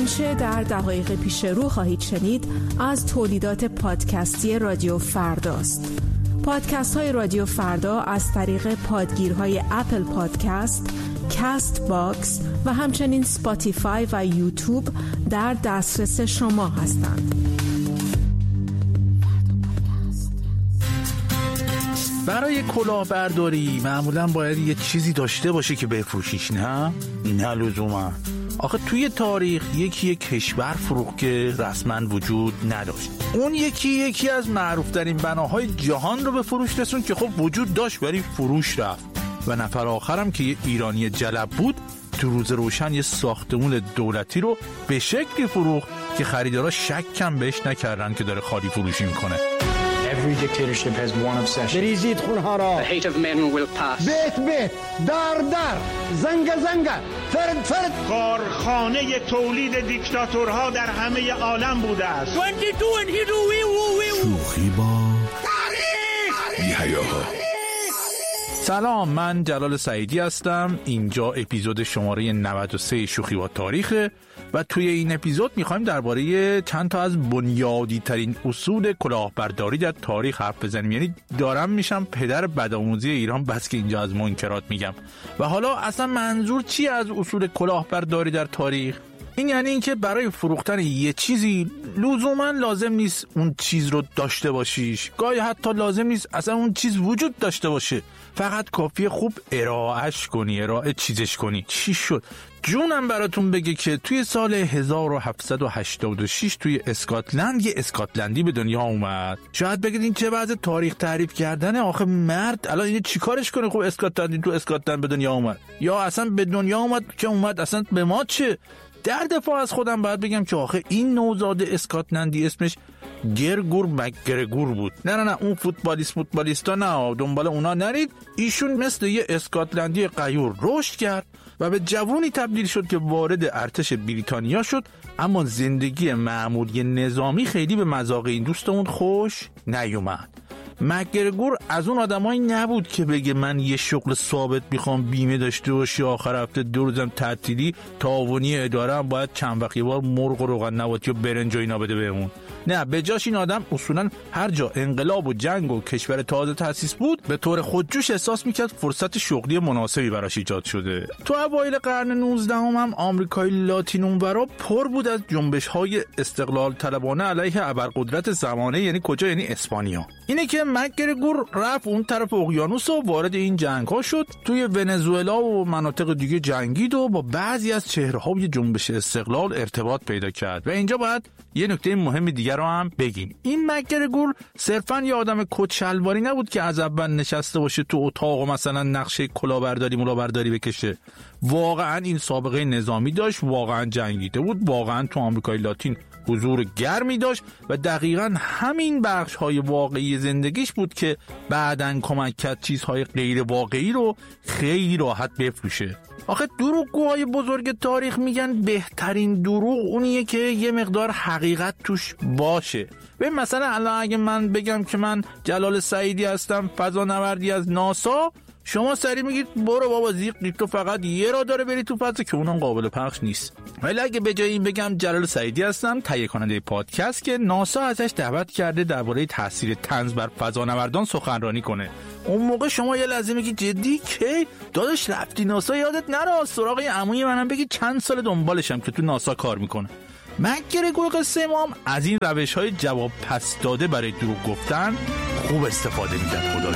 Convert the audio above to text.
آنچه در دقایق پیش رو خواهید شنید از تولیدات پادکستی رادیو فرداست. پادکست های رادیو فردا از طریق پادگیرهای اپل پادکست، کست باکس و همچنین سپاتیفای و یوتیوب در دسترس شما هستند. برای کلاهبرداری معمولا باید یه چیزی داشته باشه که بفروشیش، نه لزوما. آخه توی تاریخ یکی کشور فروخت که رسما وجود نداشت. اون یکی از معروفترین بناهای جهان رو به فروش رسوند که خب وجود داشت ولی فروش رفت. و نفر آخرم که یه ایرانی جلب بود تو روز روشن یه ساختمون دولتی رو به شکلی فروخت که خریدارا شک کم بهش نکردن که داره خالی فروشی میکنه. Every dictatorship has one obsession. بریزید خونها را. The hate of men will pass. بیت در زنگ فرد. کارخانه تولید دیکتاتورها در همه عالم بوده است. 22 and he do شوخی با تاریخ. سلام، من جلال سعیدی هستم. اینجا اپیزود شماره 93 شوخی با تاریخه و توی این اپیزود میخوایم درباره چند تا از بنیادی ترین اصول کلاهبرداری در تاریخ حرف بزنیم. یعنی دارم میشم پدر بدآموزی ایران بس که اینجا از منکرات میگم. و حالا اصلا منظور چی از اصول کلاهبرداری در تاریخ؟ این یعنی اینکه برای فروختن یه چیزی لزوما لازم نیست اون چیز رو داشته باشیش. گاهی حتی لازم نیست اصلا اون چیز وجود داشته باشه. فقط کافیه خوب ارائه چیزش کنی. چی شد؟ جونم براتون بگه که توی سال 1786 توی اسکاتلند یه اسکاتلندی به دنیا اومد. شاید بگید این چه وضع تاریخ تعریف کردنه؟ آخه مرد الان این چیکارش کنه؟ خب اسکاتلندی تو اسکاتلند به دنیا اومد، یا اصلا به دنیا اومد که اومد اصلا به ما چه؟ در دفاع از خودم باید بگم که آخه این نوزاد اسکاتلندی اسمش گرگور مکگرگور بود. نه اون فوتبالیستا نه، دنبال اونا نرید. ایشون مثل یه اسکاتلندی غیور رشد کرد و به جوونی تبدیل شد که وارد ارتش بریتانیا شد، اما زندگی معمولی نظامی خیلی به مذاق این دوستمون خوش نیومد. مکگرگور از اون آدمایی نبود که بگه من یه شغل ثابت میخوام، بیمه داشته باشی، آخر هفته 2 روزم تعطیلی، تعاونی اداره هم باید چند وقت یه بار مرغ و روغن نباتی و برنج و اینا بده بهمون. نه، به جاش این آدم اصولا هر جا انقلاب و جنگ و کشور تازه تأسیس بود به طور خودجوش احساس میکرد فرصت شغلی مناسبی براش ایجاد شده. تو اوایل قرن 19 هم آمریکای لاتین اونورا پر بود از جنبش‌های استقلال طلبانه علیه ابرقدرت زمانه. یعنی کجا؟ یعنی اسپانیا. اینه که مکگرگور رفت اون طرف اقیانوس و وارد این جنگ‌ها شد. توی ونزوئلا و مناطق دیگه جنگید و با بعضی از چهره‌های جنبش استقلال ارتباط پیدا کرد. و اینجا باید یه نکته مهم دیگه رو هم بگیم. این مکگرگور صرفاً یه آدم کچلواری نبود که از اول نشسته باشه تو اتاق و مثلا نقشه کلاهبرداری بکشه. واقعاً این سابقه نظامی داشت، واقعاً جنگیده بود، واقعاً تو آمریکای لاتین حضور گرمی داشت و دقیقاً همین بخش‌های واقعی زندگیش بود که بعداً کمک کرد چیزهای غیر واقعی رو خیلی راحت بفروشه. آخه دروغگوهای بزرگ تاریخ میگن بهترین دروغ اونیه که یه مقدار حقیقت توش باشه. ببین مثلا الان اگه من بگم که من جلال سعیدی هستم، فضانوردی از ناسا، شما سری میگید برو بابا زیق، تو فقط یه راه داره بری تو فضا که اونم قابل پخش نیست. ولی اگه به جای این بگم جلال سعیدی هستم، تهیه کننده پادکست که ناسا ازش دعوت کرده درباره تاثیر طنز بر فضانوردان سخنرانی کنه، اون موقع شما یه لحظه میگی جدی که داداش رفتی ناسا؟ یادت نره سراغ عموی منم بگی چند سال دنبالشم که تو ناسا کار میکنه. مکگرگور قصه ما هم از این روش‌های جواب پس داده برای دروغ گفتن خوب استفاده می‌کرد. خدایا